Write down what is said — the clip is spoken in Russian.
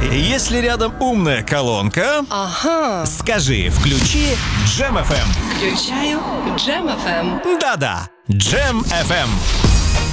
если рядом умная колонка, Ага. скажи «включи Джем FM». Включаю Джем FM. Да-да, Джем FM.